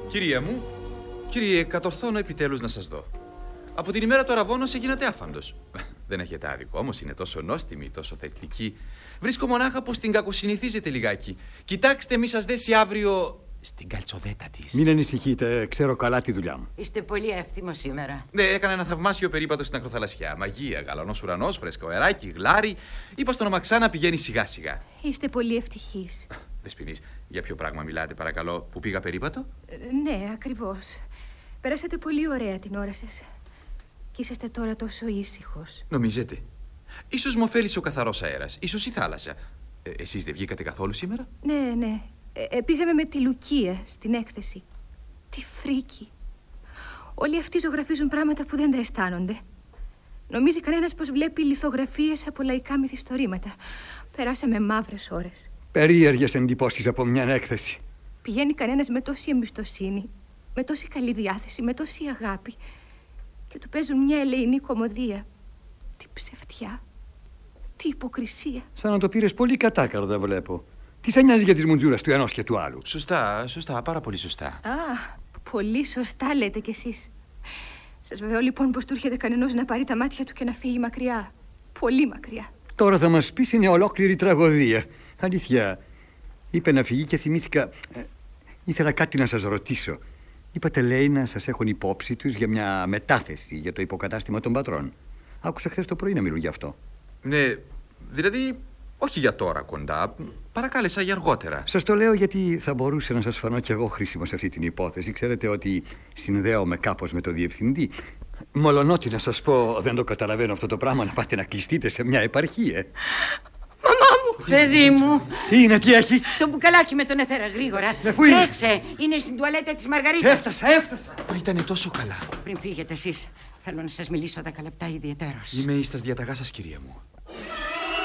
Κυρία μου, κύριε, κατορθώνω επιτέλους να σας δω. Από την ημέρα του αραβώνος έγινατε άφαντος. Δεν έχετε άδικο, όμως είναι τόσο νόστιμη, τόσο θετική. Βρίσκω μονάχα πως την κακοσυνηθίζετε λιγάκι. Κοιτάξτε, μη σας δέσει αύριο στην καλτσοδέτα της. Μην ανησυχείτε, ξέρω καλά τη δουλειά μου. Είστε πολύ εύθυμος σήμερα. Ναι, έκανα ένα θαυμάσιο περίπατο στην ακροθαλασσιά. Μαγεία, γαλανός ουρανός, φρέσκο αεράκι, γλάρι. Είπα στον Ομαξά να πηγαίνει σιγά σιγά. Είστε πολύ ευτυχείς. Δεσποινής, για ποιο πράγμα μιλάτε, παρακαλώ, που πήγα περίπατο? Ναι, ακριβώς. Περάσατε πολύ ωραία την ώρα σας. Και είσαστε τώρα τόσο ήσυχος. Νομίζετε? Ίσως μου ωφέλησε ο καθαρός αέρας, ίσως η θάλασσα. Εσείς δεν βγήκατε καθόλου σήμερα? Ναι, ναι. Πήγαμε με τη Λουκία στην έκθεση. Τι φρίκι. Όλοι αυτοί ζωγραφίζουν πράγματα που δεν τα αισθάνονται. Νομίζει κανένας πως βλέπει λιθογραφίες από λαϊκά μυθιστορήματα. Περάσαμε μαύρες ώρες. Περίεργες εντυπώσεις από μια έκθεση. Πηγαίνει κανένας με τόση εμπιστοσύνη, με τόση καλή διάθεση, με τόση αγάπη και του παίζουν μια ελεηνή κωμωδία. Τι ψευτιά, τι υποκρισία. Σαν να το πήρες πολύ κατάκαρδα, βλέπω. Τι σε νοιάζει για τις μουντζούρες του ενός και του άλλου? Σωστά, πάρα πολύ σωστά. Α, πολύ σωστά λέτε κι εσείς. Σας βεβαιώ λοιπόν πως του έρχεται κανενός να πάρει τα μάτια του και να φύγει μακριά. Πολύ μακριά. Τώρα θα μας πεις είναι ολόκληρη τραγωδία. Αλήθεια, είπε να φύγει και θυμήθηκα. Ήθελα κάτι να σας ρωτήσω. Είπατε, λέει, να σας έχουν υπόψη τους για μια μετάθεση για το υποκατάστημα των πατρών. Άκουσα χθες το πρωί να μιλούν γι' αυτό. Ναι, δηλαδή όχι για τώρα κοντά. Παρακάλεσα για αργότερα. Σας το λέω γιατί θα μπορούσε να σας φανώ κι εγώ χρήσιμο σε αυτή την υπόθεση. Ξέρετε ότι συνδέομαι κάπως με το διευθυντή. Μολονότι να σας πω, δεν το καταλαβαίνω αυτό το πράγμα, να πάτε να κλειστείτε σε μια επαρχία. Μαμά μου! Παιδί μου! Τι είναι, τι έχει? Το μπουκαλάκι με τον εθέρα, γρήγορα. Πού είναι? Τρέξε! Είναι στην τουαλέτα της Μαργαρίτας. Έφτασα. Μα ήταν τόσο καλά. Πριν φύγετε εσείς, θέλω να σας μιλήσω 10 λεπτά ιδιαιτέρως. Είμαι στα διαταγά σας, κυρία μου.